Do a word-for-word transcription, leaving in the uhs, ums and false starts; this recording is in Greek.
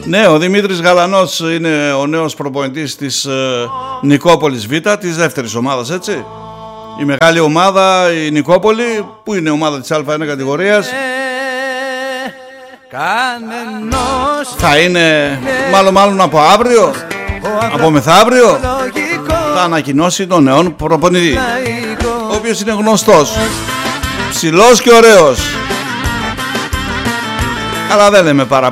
Ναι, ο Δημήτρης Γαλανός είναι ο νέος προπονητής της ε, Νικόπολης Β, της δεύτερης ομάδας, έτσι. Η μεγάλη ομάδα, η Νικόπολη, που είναι ομάδα της Α ένα κατηγορίας, θα είναι μάλλον μάλλον από αύριο, από μεθαύριο, θα ανακοινώσει τον νέο προπονητή, ο οποίος είναι γνωστός, ψηλός και ωραίος. Αλλά δεν λέμε παραπάνω.